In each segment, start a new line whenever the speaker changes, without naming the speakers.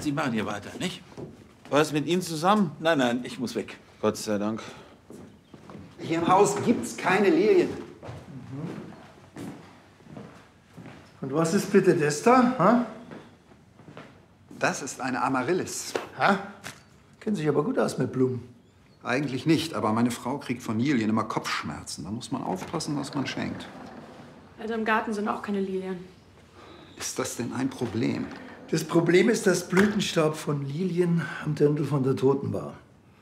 Sie machen hier weiter, nicht?
War es mit Ihnen zusammen?
Nein, nein, ich muss weg.
Gott sei Dank.
Hier im Haus gibt's keine Lilien.
Und was ist bitte das da? Ha?
Das ist eine Amaryllis.
Ha? Kennen sich aber gut aus mit Blumen.
Eigentlich nicht, aber meine Frau kriegt von Lilien immer Kopfschmerzen. Da muss man aufpassen, was man schenkt.
Also im Garten sind auch keine Lilien.
Ist das denn ein Problem?
Das Problem ist, dass Blütenstaub von Lilien am Dirndl von der Toten war.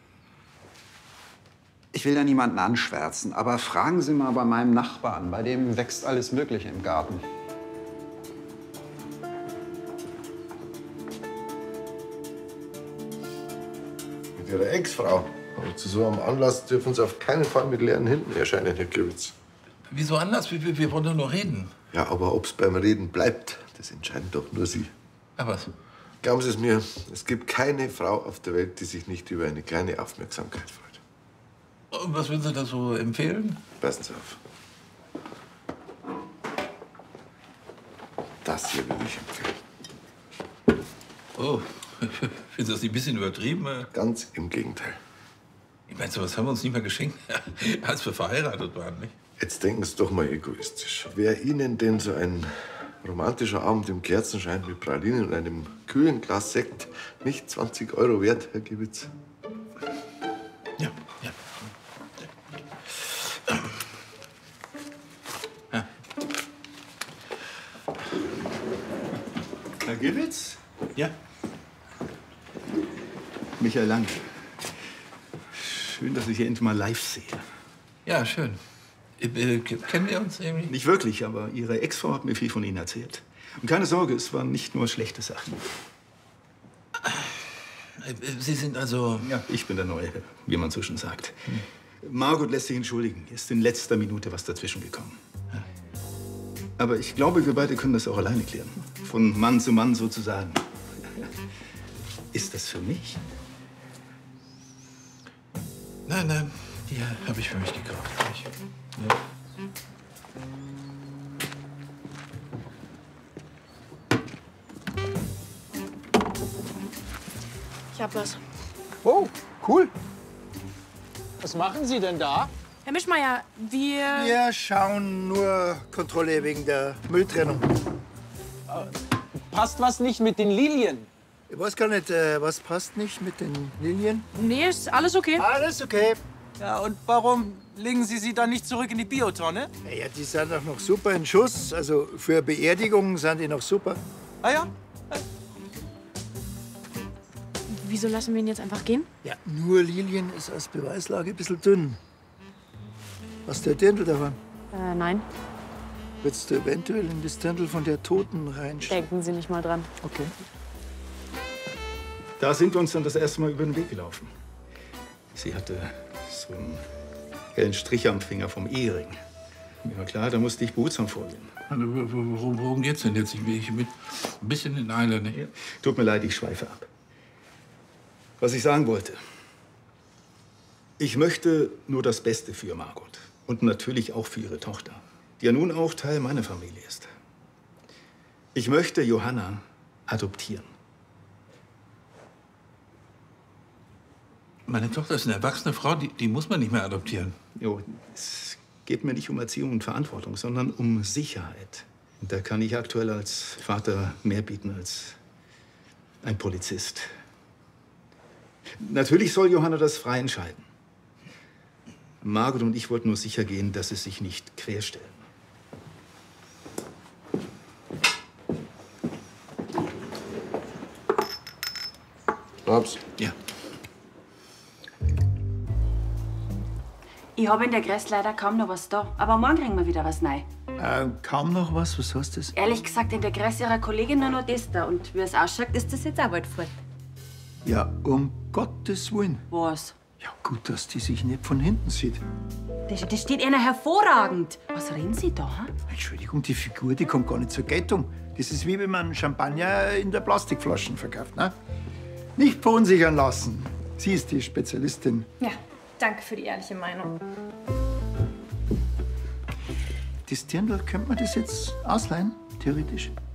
Ich will da niemanden anschwärzen, aber fragen Sie mal bei meinem Nachbarn. Bei dem wächst alles Mögliche im Garten.
Mit Ihrer Ex-Frau. Aber zu so einem Anlass dürfen Sie auf keinen Fall mit leeren Händen erscheinen, Herr Klöwitz.
Wieso anders? Wir wollen doch nur reden.
Ja, aber ob's beim Reden bleibt, das entscheiden doch nur Sie.
Ja, was?
Glauben Sie es mir, es gibt keine Frau auf der Welt, die sich nicht über eine kleine Aufmerksamkeit freut.
Und was würden Sie da so empfehlen?
Passen Sie auf. Das hier würde ich empfehlen.
Oh, finden Sie das nicht ein bisschen übertrieben?
Ganz im Gegenteil.
Ich meine, sowas haben wir uns nicht mal geschenkt, als wir verheiratet waren, nicht?
Jetzt denken Sie doch mal egoistisch. Wäre Ihnen denn so ein romantischer Abend im Kerzenschein mit Pralinen und einem kühlen Glas Sekt nicht 20 € wert, Herr Gewitz?
Ja, ja. Ja.
Herr Gewitz?
Ja?
Michael Lang. Schön, dass ich hier endlich mal live sehe.
Ja, schön. Kennen wir uns irgendwie?
Nicht wirklich, aber Ihre Ex-Frau hat mir viel von Ihnen erzählt. Und keine Sorge, es waren nicht nur schlechte Sachen.
Sie sind also...
Ja, ich bin der Neue, wie man so schön sagt. Margot lässt sich entschuldigen. Ist in letzter Minute was dazwischen gekommen. Aber ich glaube, wir beide können das auch alleine klären. Von Mann zu Mann sozusagen. Ist das für mich?
Nein, nein, die habe ich für mich gekauft. Ja.
Ich hab was.
Oh, cool. Was machen Sie denn da?
Herr Mischmeier,
Wir schauen nur Kontrolle wegen der Mülltrennung.
Passt was nicht mit den Lilien?
Ich weiß gar nicht, was passt nicht mit den Lilien?
Nee, ist alles okay.
Alles okay.
Ja, und warum legen Sie sie dann nicht zurück in die Biotonne?
Ja, die sind doch noch super in Schuss. Also für Beerdigungen sind die noch super.
Ah ja?
Wieso lassen wir ihn jetzt einfach gehen?
Ja, nur Lilien ist als Beweislage ein bisschen dünn. Hast du ein Dirndl davon?
Nein.
Willst du eventuell in das Dirndl von der Toten reinstecken?
Denken Sie nicht mal dran.
Okay.
Da sind wir uns dann das erste Mal über den Weg gelaufen. Sie hatte so einen hellen Strich am Finger vom Ehering. Mir war klar, da musste ich behutsam vorgehen.
Worum geht's denn jetzt? Ich bin mit ein bisschen in Eile, nicht?
Tut mir leid, ich schweife ab. Was ich sagen wollte. Ich möchte nur das Beste für Margot. Und natürlich auch für ihre Tochter, die ja nun auch Teil meiner Familie ist. Ich möchte Johanna adoptieren.
Meine Tochter ist eine erwachsene Frau, die muss man nicht mehr adoptieren.
Jo, es geht mir nicht um Erziehung und Verantwortung, sondern um Sicherheit. Und da kann ich aktuell als Vater mehr bieten als ein Polizist. Natürlich soll Johanna das frei entscheiden. Margot und ich wollten nur sicher gehen, dass sie sich nicht querstellen.
Hab's.
Ja.
Ich habe in der Gräß leider kaum noch was da. Aber morgen kriegen wir wieder was neu.
Kaum noch was? Was heißt das?
Ehrlich gesagt, in der Gräß ihrer Kollegin nur noch das da. Und wie es ausschaut, ist das jetzt auch bald fort.
Ja, um Gottes Willen.
Was?
Ja, gut, dass die sich nicht von hinten sieht.
Das steht einer hervorragend. Was reden Sie da? Hm?
Entschuldigung, die Figur, die kommt gar nicht zur Geltung. Das ist wie wenn man Champagner in der Plastikflaschen verkauft, ne? Nicht verunsichern lassen. Sie ist die Spezialistin.
Ja, danke für die ehrliche Meinung.
Das Dirndl, könnte man das jetzt ausleihen, theoretisch?